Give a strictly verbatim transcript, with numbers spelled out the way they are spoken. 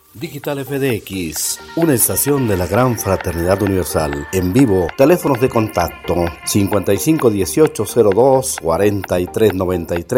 Digital F D X, una estación de la Gran Fraternidad Universal. En vivo, teléfonos de contacto cincuenta y cinco dieciocho cero dos cuarenta y tres noventa y tres